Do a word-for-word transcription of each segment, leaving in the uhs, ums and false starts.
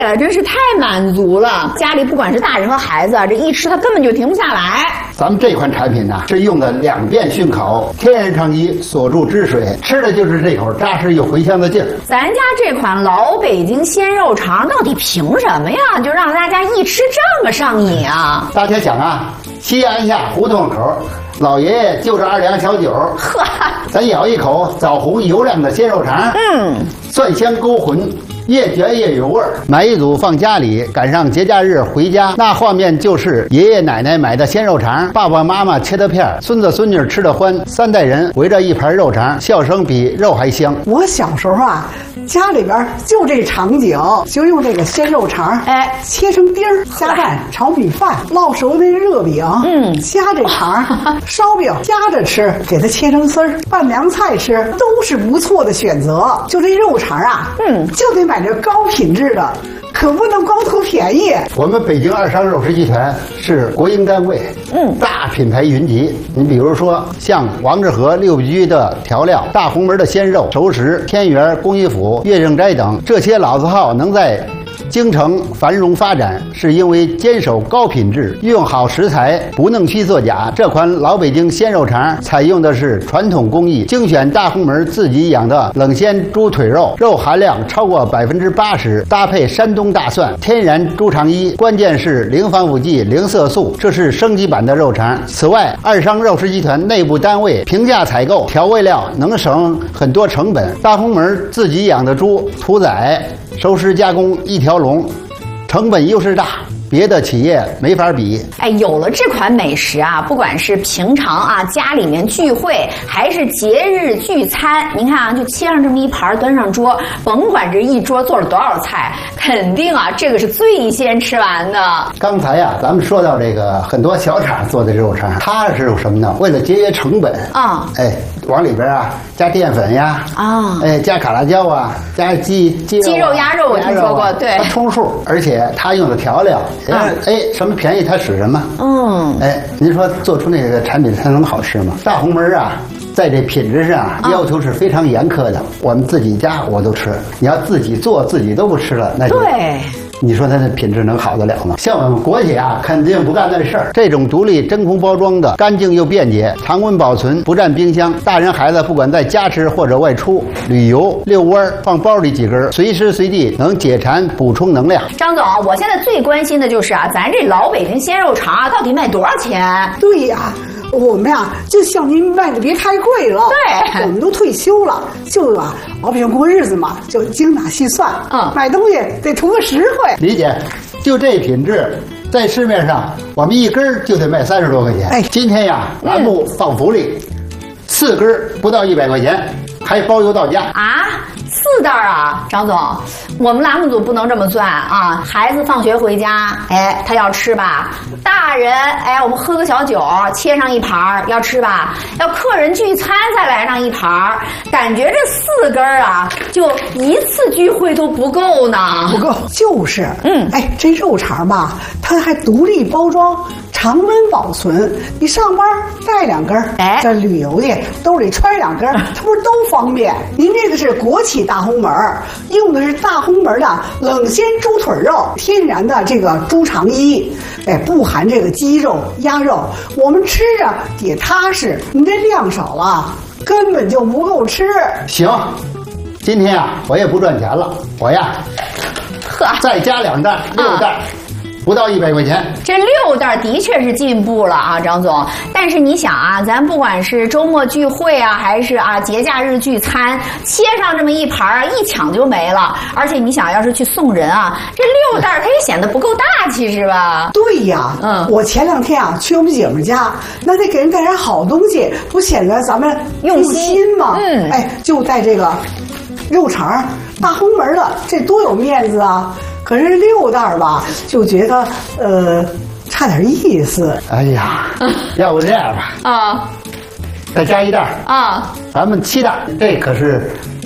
了，真是太满足了。家里不管是大人和孩子，这一吃他根本就停不下来。 咱们这款产品呢，是用的两遍熏烤天然长衣锁住汁水，吃的就是这口扎实又回香的劲儿。 咱家这款老北京鲜肉肠到底凭什么呀？就让大家一吃这么上瘾啊？ 大家想啊，西安下胡同口，老爷爷就着二两小酒， 呵， 咱咬一口枣红油亮的鲜肉肠， 嗯， 蒜香勾魂。越嚼越有味儿，买一组放家里，赶上节假日回家，那画面就是爷爷奶奶买的鲜肉肠，爸爸妈妈切的片，孙子孙女吃的欢，三代人围着一盘肉肠，笑声比肉还香。 我小时候啊，家里边就这场景，就用这个鲜肉肠， 哎， 切成丁儿，下饭炒米饭，烙熟那热饼， 嗯， 夹这肠，烧饼夹着吃，给它切成丝儿，拌凉菜吃，都是不错的选择。就这肉肠啊， 嗯， 就得买这高品质的，可不能光图便宜。 我们北京二商肉食集团是国营单位， 嗯， 大品牌云集。你比如说，像王致和六必居的调料、大红门的鲜肉、熟食、天元、工艺府、岳正斋等这些老字号能在京城繁荣发展，是因为坚守高品质，用好食材，不弄虚作假。这款老北京鲜肉肠采用的是传统工艺，精选大红门自己养的冷鲜猪腿肉，肉含量超过百分之八十，搭配山东大蒜、天然猪肠衣，关键是零防腐剂、零色素，这是升级版的肉肠。此外，二商肉食集团内部单位平价采购调味料，能省很多成本。大红门自己养的猪屠宰、熟食加工一条龙，成本优势大，别的企业没法比。 哎，有了这款美食啊，不管是平常啊家里面聚会，还是节日聚餐，您看啊，就切上这么一盘端上桌，甭管这一桌做了多少菜，肯定啊这个是最先吃完的。 刚才呀、啊，咱们说到这个很多小厂做的肉肠，它是有什么呢？为了节约成本啊、 嗯，哎，往里边啊加淀粉呀， 啊， 哎加卡拉胶啊，加鸡鸡肉、啊、 鸡肉、鸭肉，我听说过，对， 它充数，而且它用的调料。哎，哎，什么便宜它使什么。 嗯， 哎，您说做出那个产品它能好吃吗？大红门啊，在这品质上要求是非常严苛的。我们自己家我都吃，你要自己做自己都不吃了，那就对。 你说它的品质能好得了吗？像我们国企啊，肯定不干那事儿。这种独立真空包装的，干净又便捷，常温保存，不占冰箱。大人孩子不管在家吃或者外出旅游遛弯，放包里几根，随时随地能解馋补充能量。 张总，我现在最关心的就是啊，咱这老北京鲜肉肠啊，到底卖多少钱？ 对呀。我们呀，就向您卖的别太贵了。 对， 我们都退休了，就啊，老百姓过日子嘛，就精打细算。 嗯， 买东西得图个实惠。 理解，就这品质，在市面上我们一根就得卖三十多块钱。哎，今天呀，栏目放福利，嗯、四根不到一百块钱，还包邮到家啊。四袋啊，张总，我们栏目组不能这么算啊！孩子放学回家，哎，他要吃吧；大人，哎，我们喝个小酒，切上一盘要吃吧；要客人聚餐再来上一盘，感觉这四根啊，就一次聚会都不够呢。 不够，就是， 嗯， 哎，这肉肠吧，它还独立包装。常温保存，你上班带两根，哎，这旅游去兜里揣两根，它不是都方便？您这个是国企大红门，用的是大红门的冷鲜猪腿肉，天然的这个猪肠衣，哎，不含这个鸡肉、鸭肉，我们吃着也踏实。你这量少了，根本就不够吃。 行，今天啊，我也不赚钱了，我呀， 呵， 再加两袋，六袋。啊不到一百块钱， 这六袋的确是进步了啊，张总。但是你想啊，咱不管是周末聚会啊，还是啊节假日聚餐，切上这么一盘啊，一抢就没了。而且你想要是去送人啊，这六袋它也显得不够大气，是吧？ 对呀，嗯，我前两天啊去我们姐们家，那得给人带点好东西，不显得咱们用心吗？ 嗯， 哎，就带这个肉肠，大红门的，这多有面子啊！可是六袋吧，就觉得呃差点意思。 哎呀，要不这样吧， 啊， 再加一袋啊， 咱们七袋，这可是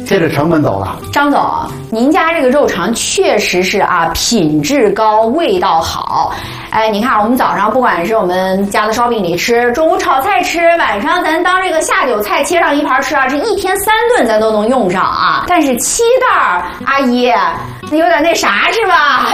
这是成本走了。 张总，您家这个肉肠确实是啊，品质高，味道好。哎，你看我们早上不管是我们家的烧饼里吃，中午炒菜吃，晚上咱当这个下酒菜切上一盘吃啊，这一天三顿咱都能用上啊。但是七袋儿，阿姨，有点那啥是吧？